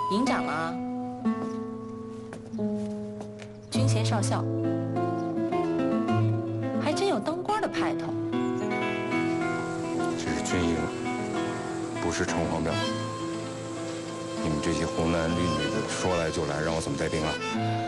营长了啊，军衔少校，还真有当官的派头。 这是军营，不是城隍庙。你们这些红男绿女的说来就来，让我怎么带兵啊？